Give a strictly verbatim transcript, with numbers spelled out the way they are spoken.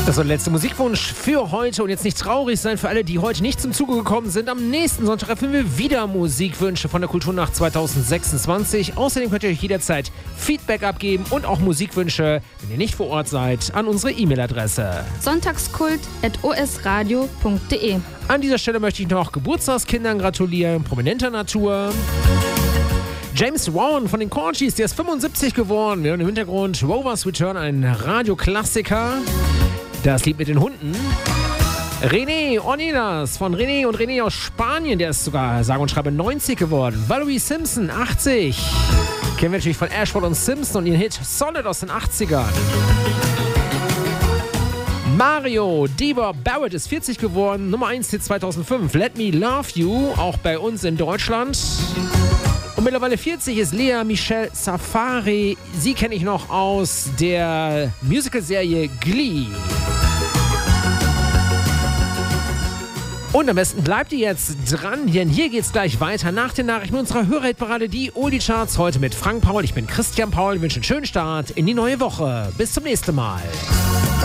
Das war der letzte Musikwunsch für heute. Und jetzt nicht traurig sein für alle, die heute nicht zum Zuge gekommen sind. Am nächsten Sonntag erfüllen wir wieder Musikwünsche von der Kulturnacht zwanzig sechsundzwanzig. Außerdem könnt ihr euch jederzeit Feedback abgeben und auch Musikwünsche, wenn ihr nicht vor Ort seid, an unsere E-Mail-Adresse sonntagskult at o s radio punkt d e. An dieser Stelle möchte ich noch Geburtstagskindern gratulieren, prominenter Natur. James Brown von den Corgis, der ist fünfundsiebzig geworden. Wir hören im Hintergrund Rover's Return, ein Radioklassiker. Das Lied mit den Hunden. René Onidas von René und René aus Spanien, der ist sogar sage und schreibe neunzig geworden. Valerie Simpson, achtzig. Kennen wir natürlich von Ashford und Simpson und ihren Hit Solid aus den achtzigern. Mario Diva Barrett ist vierzig geworden, Nummer eins Hit zweitausendfünf. Let Me Love You, auch bei uns in Deutschland. Und mittlerweile vierzig ist Lea Michelle Safari. Sie kenne ich noch aus der Musicalserie Glee. Und am besten bleibt ihr jetzt dran, denn hier geht's gleich weiter nach den Nachrichten unserer Hörerhitparade, die Oldie Charts. Heute mit Frank Paul. Ich bin Christian Paul. Ich wünsche einen schönen Start in die neue Woche. Bis zum nächsten Mal.